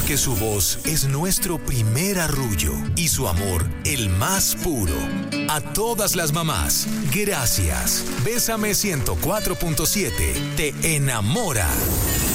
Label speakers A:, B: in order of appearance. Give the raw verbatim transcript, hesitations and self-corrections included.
A: porque su voz es nuestro primer arrullo y su amor el más puro. A todas las mamás, gracias. Bésame ciento cuatro punto siete te enamora.